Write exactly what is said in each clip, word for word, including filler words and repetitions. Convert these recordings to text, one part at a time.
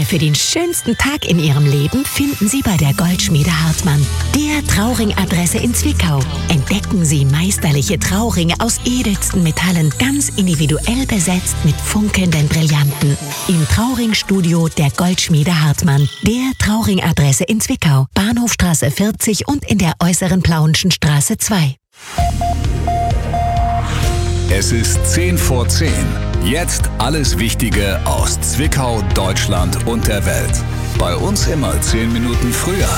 für den schönsten Tag in Ihrem Leben finden Sie bei der Goldschmiede Hartmann, der Trauring-Adresse in Zwickau. Entdecken Sie meisterliche Trauringe aus edelsten Metallen, ganz individuell besetzt mit funkelnden Brillanten. Im Trauring-Studio der Goldschmiede Hartmann, der Trauring-Adresse in Zwickau, Bahnhofstraße vierzig und in der Äußeren Plauenschen Straße zwei. Es ist zehn vor zehn. Jetzt alles Wichtige aus Zwickau, Deutschland und der Welt. Bei uns immer zehn Minuten früher.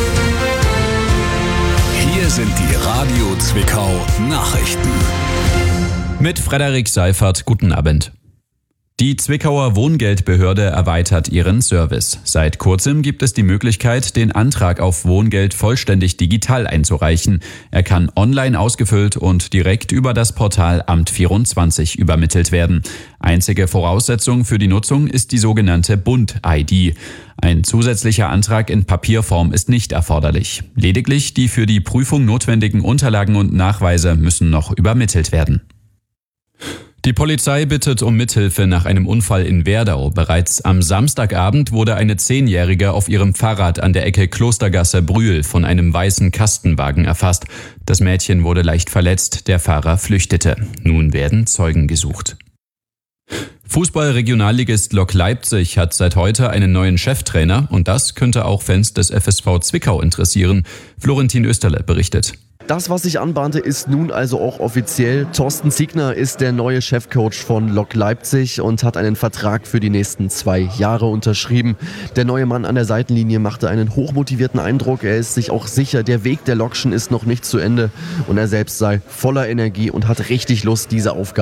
Hier sind die Radio Zwickau Nachrichten. Mit Frederik Seifert, guten Abend. Die Zwickauer Wohngeldbehörde erweitert ihren Service. Seit kurzem gibt es die Möglichkeit, den Antrag auf Wohngeld vollständig digital einzureichen. Er kann online ausgefüllt und direkt über das Portal Amt vierundzwanzig übermittelt werden. Einzige Voraussetzung für die Nutzung ist die sogenannte Bund-I D. Ein zusätzlicher Antrag in Papierform ist nicht erforderlich. Lediglich die für die Prüfung notwendigen Unterlagen und Nachweise müssen noch übermittelt werden. Die Polizei bittet um Mithilfe nach einem Unfall in Werdau. Bereits am Samstagabend wurde eine Zehnjährige auf ihrem Fahrrad an der Ecke Klostergasse-Brühl von einem weißen Kastenwagen erfasst. Das Mädchen wurde leicht verletzt, der Fahrer flüchtete. Nun werden Zeugen gesucht. Fußball-Regionalligist Lok Leipzig hat seit heute einen neuen Cheftrainer und das könnte auch Fans des F S V Zwickau interessieren. Florentin Österle berichtet. Das, was sich anbahnte, ist nun also auch offiziell. Thorsten Ziegner ist der neue Chefcoach von Lok Leipzig und hat einen Vertrag für die nächsten zwei Jahre unterschrieben. Der neue Mann an der Seitenlinie machte einen hochmotivierten Eindruck. Er ist sich auch sicher, der Weg der Lokschen ist noch nicht zu Ende und er selbst sei voller Energie und hat richtig Lust, diese Aufgabe